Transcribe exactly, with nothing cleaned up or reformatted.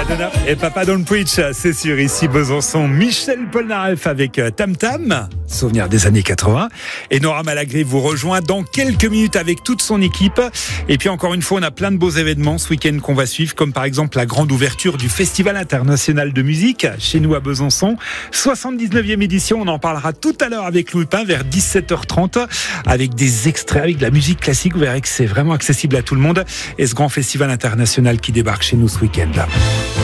Madonna et Papa Don't Preach, c'est sûr, ici Besançon. Michel Polnareff avec Tam Tam, souvenir des années quatre-vingts. Et Nora Malagré vous rejoint dans quelques minutes avec toute son équipe. Et puis encore une fois, on a plein de beaux événements ce week-end qu'on va suivre, comme par exemple la grande ouverture du Festival international de musique chez nous à Besançon. soixante-dix-neuvième édition, on en parlera tout à l'heure avec Louis Pin vers dix-sept heures trente avec des extraits, avec de la musique classique. Vous verrez que c'est vraiment accessible à tout le monde. Et ce grand festival international qui débarque chez nous ce week-end.